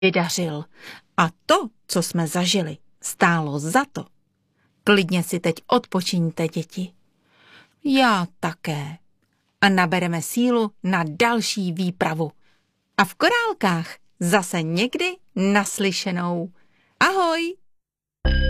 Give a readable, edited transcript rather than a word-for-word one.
vydařil. A to, co jsme zažili, stálo za to. Klidně si teď odpočiňte, děti. Já také. A nabereme sílu na další výpravu. A v Korálkách zase někdy naslyšenou. Ahoj!